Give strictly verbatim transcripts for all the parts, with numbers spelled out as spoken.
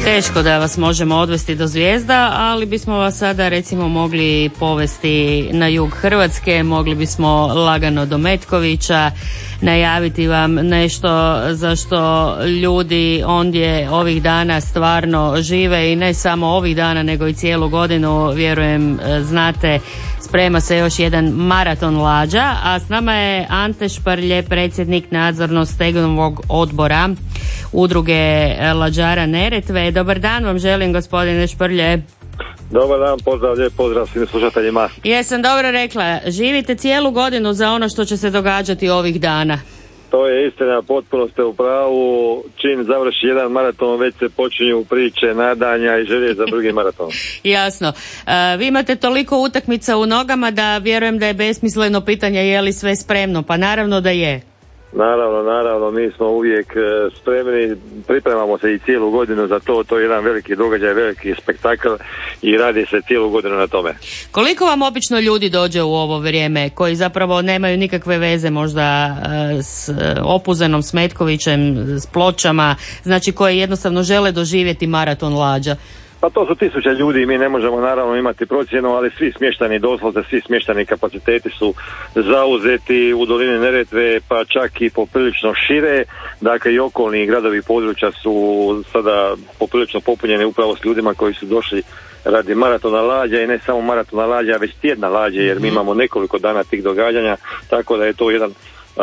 Teško da vas možemo odvesti do zvijezda, ali bismo vas sada recimo mogli povesti na jug Hrvatske, mogli bismo lagano do Metkovića, najaviti vam nešto za što ljudi ondje ovih dana stvarno žive i ne samo ovih dana nego i cijelu godinu, vjerujem znate, sprema se još jedan maraton lađa, a s nama je Ante Šprlje, predsjednik nadzorno-stegovnog odbora Udruge lađara Neretve. Dobar dan vam želim, gospodine Šprlje. Dobar dan, pozdrav, lijep pozdrav svim slušateljima. Jesam dobro rekla, živite cijelu godinu za ono što će se događati ovih dana. To je istina, potpuno ste u pravu. Čim završi jedan maraton, već se počinju priče, nadanja i želje za drugi maraton. Jasno. E, vi imate toliko utakmica u nogama da vjerujem da je besmisleno pitanje je li sve spremno. Pa naravno da je. Naravno, naravno, mi smo uvijek spremni, pripremamo se i cijelu godinu za to, to je jedan veliki događaj, veliki spektakl i radi se cijelu godinu na tome. Koliko vam obično ljudi dođe u ovo vrijeme, koji zapravo nemaju nikakve veze možda s Opuzenom, s Metkovićem, s Pločama, znači koji jednostavno žele doživjeti maraton lađa? Pa to su tisuće ljudi, mi ne možemo naravno imati procjenu, ali svi smještani, doslovce svi smještani kapaciteti su zauzeti u dolini Neretve, pa čak i poprilično šire, dakle i okolni gradovi i područja su sada poprilično popunjeni upravo s ljudima koji su došli radi maratona lađa i ne samo maratona lađa, već tjedna lađe, jer mi imamo nekoliko dana tih događanja, tako da je to jedan,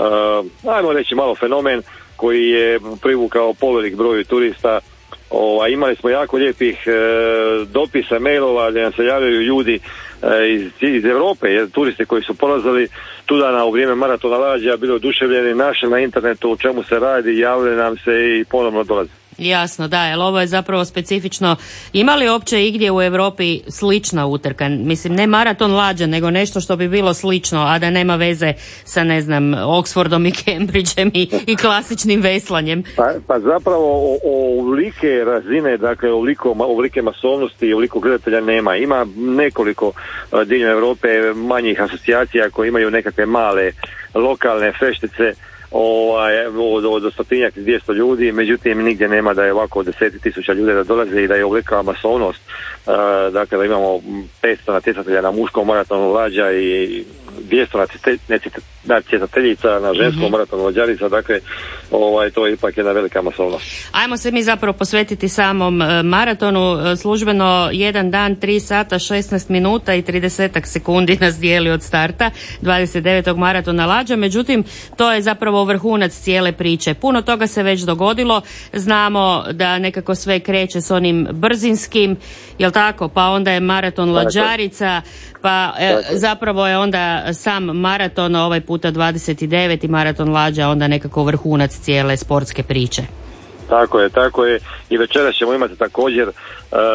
uh, ajmo reći malo fenomen koji je privukao povelik broj turista. O, a imali smo jako lijepih e, dopisa, mailova gdje nam se javljaju ljudi e, iz, iz Europe, jer turisti koji su polazili tu dana u vrijeme maratona lađa bili oduševljeni, našli na internetu o čemu se radi, javljaju nam se i ponovno dolaze. Jasno, da, jer ovo je zapravo specifično. Ima li uopće igdje u Europi slična utrka? Mislim, ne maraton lađa, nego nešto što bi bilo slično, a da nema veze sa, ne znam, Oxfordom i Cambridgeem i, i klasičnim veslanjem. Pa, pa zapravo ovolike razine, dakle ovoliko, ovolike masovnosti i ovoliko gledatelja nema. Ima nekoliko diljem Europe manjih asocijacija koje imaju nekakve male lokalne feštice, Ovaj, od, od stotinjak dvjesto ljudi, međutim nigdje nema da je ovako deset tisuća ljudi da dolaze i da je ovolika masovnost, uh, dakle da imamo petsto natjecatelja na muškom maratonu lađa i dvjesto natjecateljica na ženskom mm-hmm. maratonu lađarica, dakle ovaj, to je ipak jedna velika masovnost. Ajmo se mi zapravo posvetiti samom maratonu. Službeno jedan dan, tri sata, šesnaest minuta i trideset sekundi nas dijeli od starta dvadeset devetog maratona lađa, međutim to je zapravo vrhunac cijele priče. Puno toga se već dogodilo, znamo da nekako sve kreće s onim brzinskim, jel tako, pa onda je maraton lađarica, pa e, zapravo je onda sam maraton, ovaj puta dvadeset devet i maraton lađa onda nekako vrhunac cijele sportske priče. Tako je, tako je. I večeras ćemo imati također uh,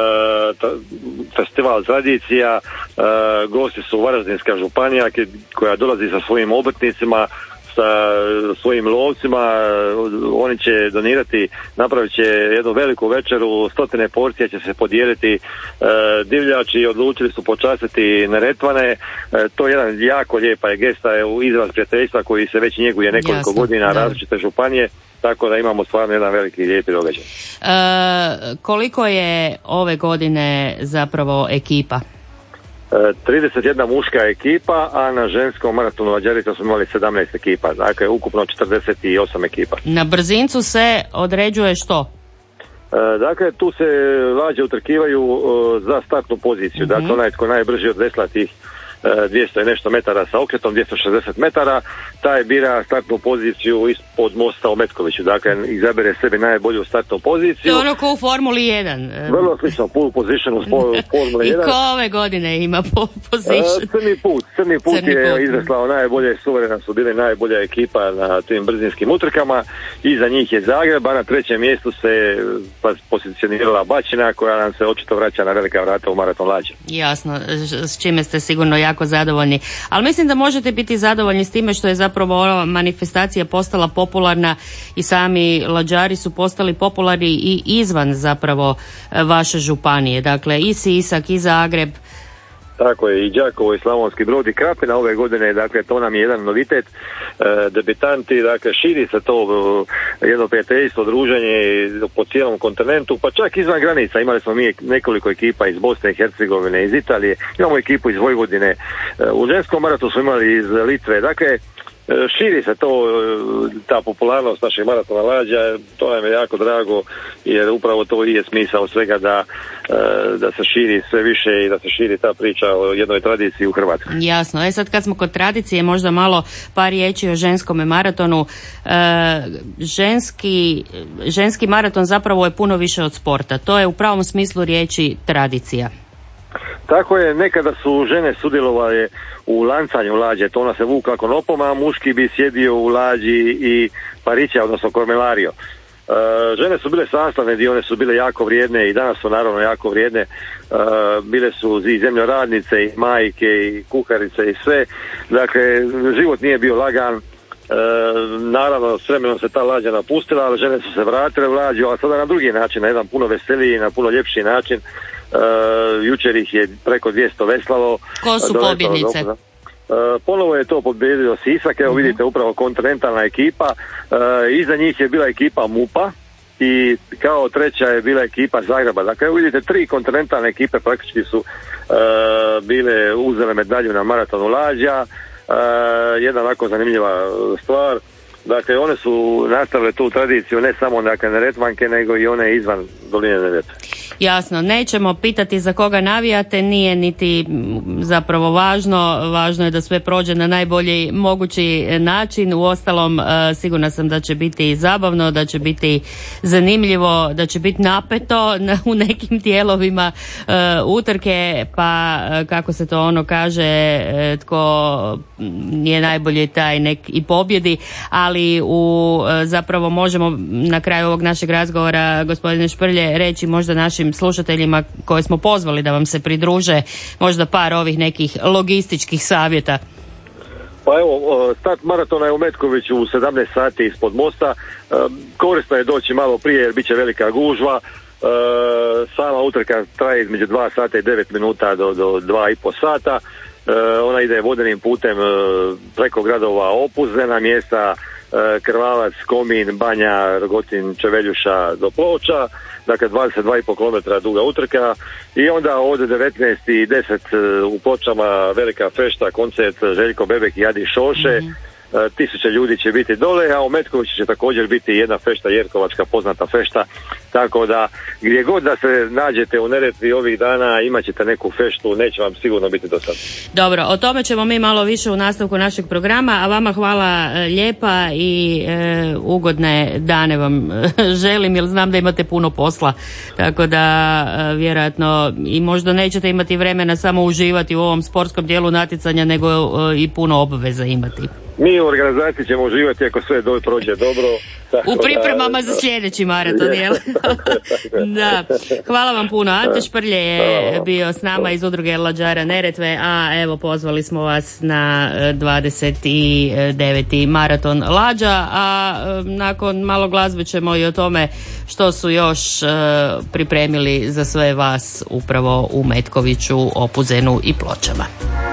ta, festival tradicija, uh, gosti su Varaždinska županija koja dolazi sa svojim obrtnicima, sa svojim lovcima, oni će donirati, napravit će jednu veliku večeru, stotine porcija će se podijeliti, e, divljači odlučili su počastiti Neretvane, e, to je jedan jako lijepa gesta, je izraz prijateljstva koji se već njeguje nekoliko Jasno, godina, da. Različite županije, tako da imamo stvarno jedan veliki lijepi događaj. E, koliko je ove godine zapravo ekipa? trideset jedna muška ekipa, a na ženskom maratonu lađarica smo imali sedamnaest ekipa, dakle ukupno četrdeset osam ekipa. Na brzincu se određuje što? E, dakle, tu se lađe utrkivaju e, za startnu poziciju, mm-hmm. dakle onaj tko najbrži od vesla tih dvjesto i nešto metara sa okretom, dvjesto šezdeset metara, taj bira startnu poziciju ispod mosta u Metkoviću, dakle izabere sebi najbolju startnu poziciju. To je ono ko u Formuli jedan. Vrlo slično, pole position u Formuli jedan. I ko ove godine ima pole position? Crni put, crni put crni je put. izveslao najbolje, suverena su bile najbolja ekipa na tim brzinskim utrkama, iza njih je Zagreb, a na trećem mjestu se pozicionirala Bačina koja nam se očito vraća na velika vrata u maraton lađa. Jasno, s čime ste sigurno jako zadovoljni. Ali mislim da možete biti zadovoljni s time što je zapravo ova manifestacija postala popularna i sami lađari su postali popularni i izvan zapravo vaše županije. Dakle, i Sisak, i Zagreb. Tako je, i Đakovo i Slavonski Brod i Krapina ove godine, dakle to nam je jedan novitet, e, debitanti, dakle širi se to e, jedno prijateljstvo, druženje po cijelom kontinentu, pa čak izvan granica. Imali smo mi nekoliko ekipa iz Bosne i Hercegovine, iz Italije, imamo ekipu iz Vojvodine, e, u ženskom maratonu smo imali iz Litve, dakle širi se to, ta popularnost naših maratona lađa, to nam je jako drago, jer upravo to i je smisao svega da, da se širi sve više i da se širi ta priča o jednoj tradiciji u Hrvatskoj. Jasno. E sad kad smo kod tradicije, možda malo par riječi o ženskome maratonu. E, ženski, ženski maraton zapravo je puno više od sporta. To je u pravom smislu riječi tradicija. Tako je, nekada su žene sudjelovale u lancanju lađe, to ona se vukla konopom, a muški bi sjedio u lađi i parića, odnosno kormelario. E, žene su bile sastavne dio, one su bile jako vrijedne i danas su naravno jako vrijedne. E, bile su i zemljoradnice, i majke, i kuharice i sve. Dakle, život nije bio lagan. E, naravno, s vremenom se ta lađa napustila, ali žene su se vratile u lađu, a sada na drugi način, na jedan puno veseliji, na puno ljepši način. Uh, jučer ih je preko dvjesto veslalo. Ko su pobjednice? Uh, ponovo je to pobjedio Sisak, evo uh-huh. vidite upravo kontinentalna ekipa, uh, iza njih je bila ekipa MUP-a i kao treća je bila ekipa Zagreba. Dakle, evo vidite, tri kontinentalne ekipe praktički su uh, bile uzele medalju na maratonu lađa. Uh, jedna onako zanimljiva stvar, dakle one su nastavile tu tradiciju ne samo dakle Neretvanke, nego i one izvan doline Neretve. Jasno, nećemo pitati za koga navijate, nije niti zapravo važno, važno je da sve prođe na najbolji mogući način. Uostalom, sigurna sam da će biti zabavno, da će biti zanimljivo, da će biti napeto u nekim dijelovima utrke, pa kako se to ono kaže, tko je najbolji taj nek i pobjedi, ali u zapravo možemo na kraju ovog našeg razgovora, gospodine Šprlje, reći možda našim slušateljima koje smo pozvali da vam se pridruže, možda par ovih nekih logističkih savjeta. Pa evo, start maratona je u Metkoviću u sedamnaest sati ispod mosta. Korisno je doći malo prije jer bit će velika gužva. Sama utrka traje između dva sata i devet minuta do, do dva i po sata. Ona ide vodenim putem preko gradova Opuzena, mjesta Krvavac, Komin, Banja, Rogotin, Čeveljuša do Ploča, dakle dvadeset dva i pol kilometra duga utrka i onda od devetnaest i deset u Pločama velika fešta, koncert Željko Bebek i Adi Šoše. Mm-hmm. Tisuće ljudi će biti dole, a u Metkoviću će također biti jedna fešta, Jerkovačka poznata fešta, tako da gdje god da se nađete u Neretvi ovih dana imat ćete neku feštu, neće vam sigurno biti do sada. Dobro, o tome ćemo mi malo više u nastavku našeg programa, a vama hvala lijepa i e, ugodne dane vam želim, jer znam da imate puno posla, tako da e, vjerojatno i možda nećete imati vremena samo uživati u ovom sportskom dijelu natjecanja, nego e, i puno obveza imati. Mi u organizaciji ćemo uživati ako sve do, prođe dobro. U pripremama da, za sljedeći maraton, jel? Da. Hvala vam puno. Ante Šprlje je bio s nama iz udruge Lađara Neretve, a evo pozvali smo vas na dvadeset deveti maraton lađa, a nakon malo glazbe ćemo i o tome što su još pripremili za sve vas upravo u Metkoviću, Opuzenu i Pločama.